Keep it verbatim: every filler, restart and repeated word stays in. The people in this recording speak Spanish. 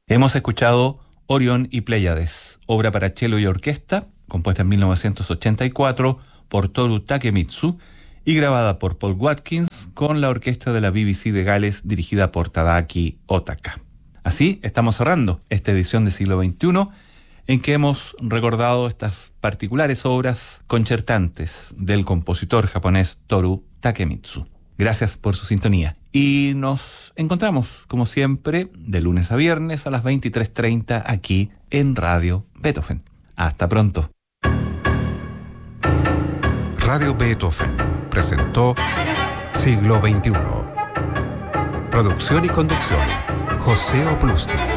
Hemos escuchado Orión y Pléyades, obra para cello y orquesta, compuesta en mil novecientos ochenta y cuatro por Toru Takemitsu y grabada por Paul Watkins con la orquesta de la B B C de Gales dirigida por Tadaaki Otaka. Así estamos cerrando esta edición de Siglo veintiuno en que hemos recordado estas particulares obras concertantes del compositor japonés Toru Takemitsu. Gracias por su sintonía y nos encontramos, como siempre, de lunes a viernes a las veintitrés treinta aquí en Radio Beethoven. Hasta pronto. Radio Beethoven presentó Siglo veintiuno. Producción y conducción, José Oplusti.